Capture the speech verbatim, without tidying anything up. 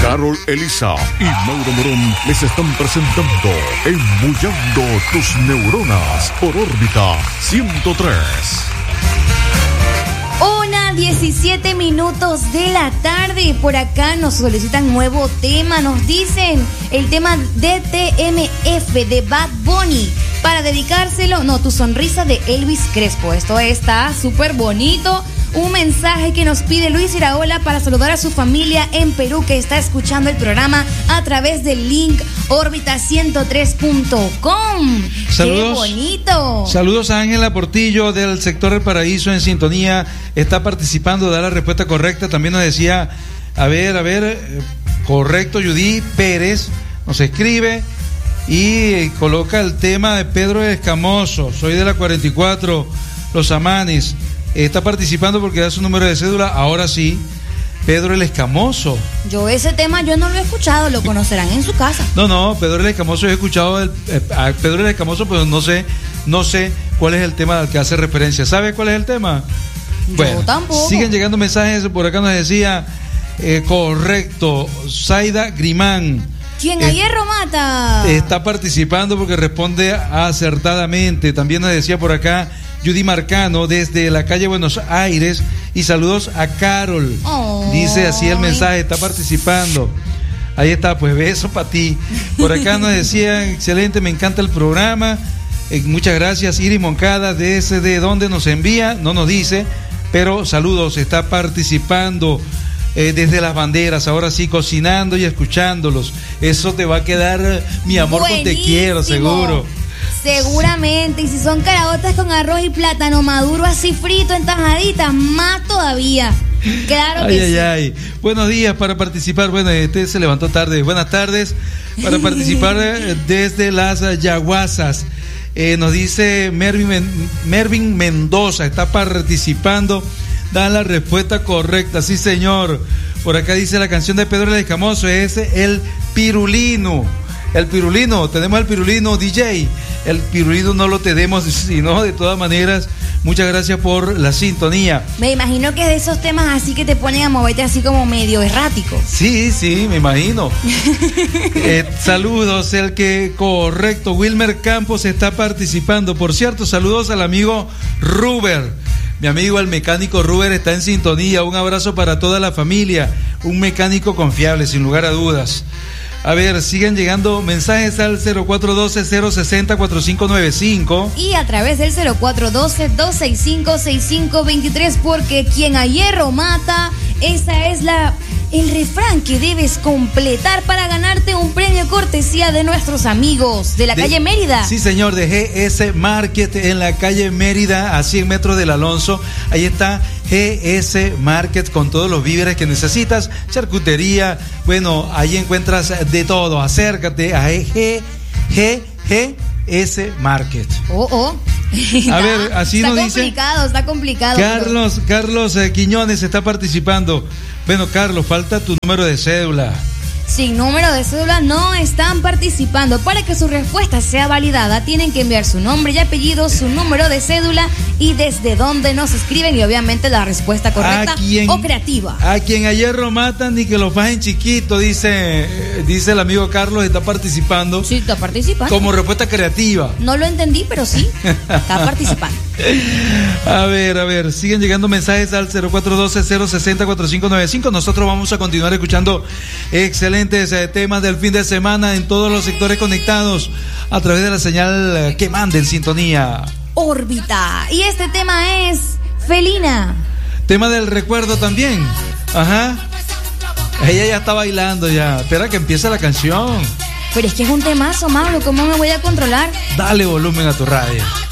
Carol Elisa y Mauro Morón les están presentando Embullando tus neuronas por órbita ciento tres. Una diecisiete minutos de la tarde. Por acá nos solicitan nuevo tema. Nos dicen el tema D T M F de Bad Bunny. Para dedicárselo, no, Tu Sonrisa de Elvis Crespo. Esto está súper bonito. Un mensaje que nos pide Luis Iraola para saludar a su familia en Perú que está escuchando el programa a través del link órbita ciento tres punto com. Saludos. ¡Qué bonito! Saludos a Ángela Portillo del sector del Paraíso en sintonía. Está participando, da la respuesta correcta. También nos decía, a ver, a ver, correcto, Judy Pérez nos escribe y coloca el tema de Pedro Escamoso. Soy de la cuarenta y cuatro, Los Amanes. Está participando porque da su número de cédula. Ahora sí, Pedro el Escamoso. Yo ese tema yo no lo he escuchado, lo conocerán en su casa. No, no, Pedro el Escamoso, yo he escuchado el, eh, a Pedro el Escamoso, pero no sé, no sé cuál es el tema al que hace referencia. ¿Sabe cuál es el tema? Yo Bueno, tampoco. Siguen llegando mensajes, por acá nos decía, eh, correcto, Zaida Grimán. ¿Quién a hierro mata? Está participando porque responde acertadamente. También nos decía por acá Judy Marcano desde la calle Buenos Aires y saludos a Carol. Oh. Dice así el mensaje, está participando. Ahí está, pues beso para ti. Por acá nos decían, excelente, me encanta el programa. Eh, muchas gracias, Iris Moncada, desde donde nos envía, no nos dice, pero saludos, está participando. Eh, desde las banderas, ahora sí, cocinando y escuchándolos. Eso te va a quedar, mi amor, con te quiero, seguro. Seguramente, y si son caraotas con arroz y plátano maduro así frito en tajaditas, más todavía. Claro ay, que ay, sí. ay. Buenos días para participar. Bueno, este se levantó tarde. Buenas tardes para participar desde las Yaguasas. Eh, nos dice Mervin, Men- Mervin Mendoza, está participando. Da la respuesta correcta, sí señor. Por acá dice la canción de Pedro el Escamoso, es el Pirulino. El Pirulino, tenemos el Pirulino D J. El Pirulino no lo tenemos, sino de todas maneras, muchas gracias por la sintonía. Me imagino que es de esos temas así que te ponen a moverte así como medio errático. Sí, sí, me imagino. eh, saludos, el que correcto, Wilmer Campos está participando. Por cierto, saludos al amigo Ruber. Mi amigo el mecánico Ruber está en sintonía. Un abrazo para toda la familia. Un mecánico confiable, sin lugar a dudas. A ver, siguen llegando mensajes al cero cuatro uno dos, cero seis cero, cuatro cinco nueve cinco. Y a través del cero cuatro uno dos, dos seis cinco, seis cinco dos tres, porque quien a hierro mata, esa es la... el refrán que debes completar para ganarte un premio cortesía de nuestros amigos de la de, calle Mérida. Sí, señor, de G S Market en la calle Mérida, a cien metros del Alonso. Ahí está G S Market con todos los víveres que necesitas, charcutería. Bueno, ahí encuentras de todo. Acércate a G, G, G S Market. Oh, oh. A ver, así está nos dice. Está complicado, está complicado. Carlos, pero... Carlos eh, Quiñones está participando. Bueno, Carlos, falta tu número de cédula. Sin número de cédula no están participando. Para que su respuesta sea validada, tienen que enviar su nombre y apellido, su número de cédula y desde dónde nos escriben y obviamente la respuesta correcta quien, o creativa. A quien ayer lo matan ni que lo fajen chiquito, dice, dice el amigo Carlos, está participando. Sí, está participando. Como respuesta creativa. No lo entendí, pero sí, está participando. A ver, a ver, siguen llegando mensajes al cero cuatro uno dos, cero seis cero, cuatro cinco nueve cinco. Nosotros vamos a continuar escuchando excelentes temas del fin de semana en todos los sectores conectados a través de la señal que manda en sintonía. Órbita. Y este tema es Felina. Tema del recuerdo también. Ajá. Ella ya está bailando ya. Espera que empiece la canción. Pero es que es un temazo, Mauro. ¿Cómo me voy a controlar? Dale volumen a tu radio.